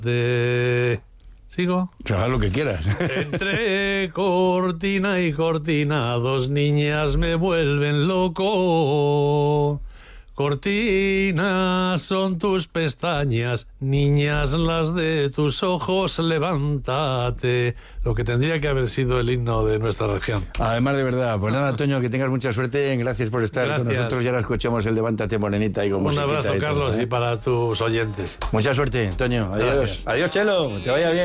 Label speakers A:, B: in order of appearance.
A: ¿Sigo?
B: Haz lo que quieras.
A: Entre cortina y cortina, dos niñas me vuelven loco. Cortinas son tus pestañas, niñas las de tus ojos, levántate. Lo que tendría que haber sido el himno de nuestra región.
B: Además, de verdad, pues nada, Toño, que tengas mucha suerte. Gracias por estar con nosotros. Ya ahora escuchamos el Levántate, Morenita. Y con
A: un abrazo, Carlos, y para tus oyentes.
B: Mucha suerte, Toño. Adiós.
A: Gracias.
B: Adiós, Chelo. Te vaya bien.